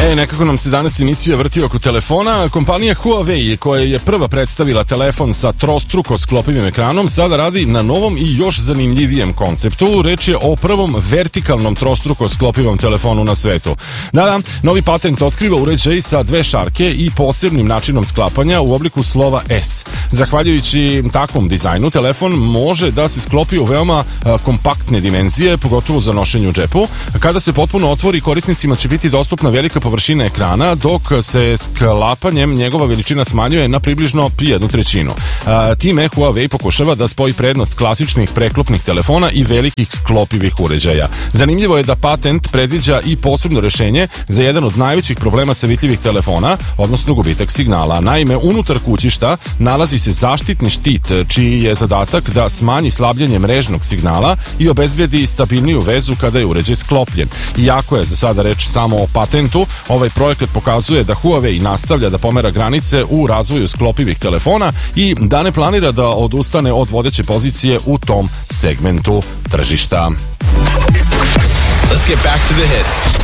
Nekako nam se danas emisija vrti oko telefona. Kompanija Huawei, koja je prva predstavila telefon sa trostruko sklopivim ekranom, sada radi na novom i još zanimljivijem konceptu. Reč je o prvom vertikalnom trostruko sklopivom telefonu na svetu. Da, novi patent otkriva uređaj sa dve šarke i posebnim načinom sklapanja u obliku slova S. Zahvaljujući takvom dizajnu, telefon može da se sklopi u veoma kompaktne dimenzije, pogotovo za nošenje u džepu. Kada se potpuno otvori, korisnicima će biti dostupna velika površina ekrana, dok se sklapanjem njegova veličina smanjuje na približno 1/3. Time Huawei pokušava da spoji prednost klasičnih preklopnih telefona i velikih sklopivih uređaja. Zanimljivo je da patent predviđa i posebno rešenje za jedan od najvećih problema sa vitljivih telefona, odnosno gubitak signala. Naime, unutar kućišta nalazi se zaštitni štit, čiji je zadatak da smanji slabljenje mrežnog signala i obezbedi stabilniju vezu kada je uređaj sklopljen. Iako je za sada reč samo o patentu, ovaj projekat pokazuje da Huawei nastavlja da pomera granice u razvoju sklopivih telefona i da ne planira da odustane od vodeće pozicije u tom segmentu tržišta. Let's get back to the hits.